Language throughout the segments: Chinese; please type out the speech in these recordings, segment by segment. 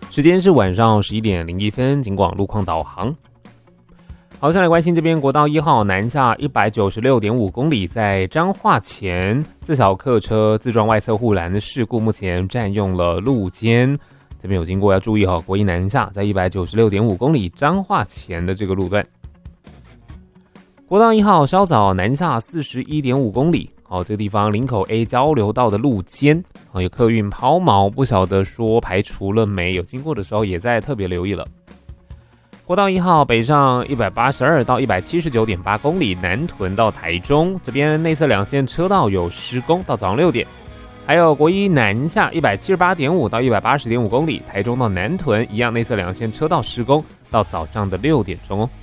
时间是晚上11点01分，警广路况导航。好，先来关心这边国道1号南下196.5公里，在彰化前自小客车自撞外侧护栏的事故，目前占用了路肩。这边有经过要注意哈，国一南下在196.5公里彰化前的这个路段。国道1号稍早南下41.5公里，这个地方林口 A 交流道的路肩，有客运抛锚，不晓得说排除了没，有经过的时候也在特别留意了。国道1号北上182到179.8公里，南屯到台中，这边内侧两线车道有施工，到早上6点。还有国一南下178.5到180.5公里，台中到南屯一样内侧两线车道施工，到早上的6点钟哦。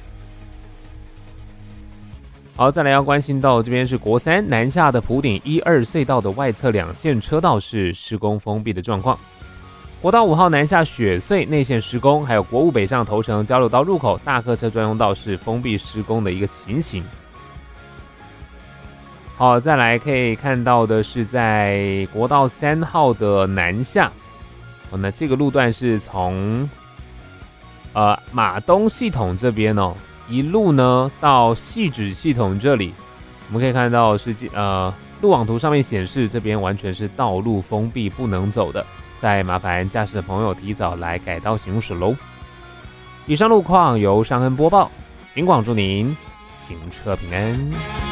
好，再来要关心到这边是国三南下的埔顶1、2隧道的外侧两线车道是施工封闭的状况。国道5号南下雪隧内线施工，还有国五北上头城交流道入口大客车专用道是封闭施工的一个情形。好，再来可以看到的是在国道3号的南下，那这个路段是从马东系统这边一路呢到汐止系统这里，我们可以看到是路网图上面显示这边完全是道路封闭不能走的，再麻烦驾驶的朋友提早来改道行驶喽。以上路况由尚恩播报，警广祝您行车平安。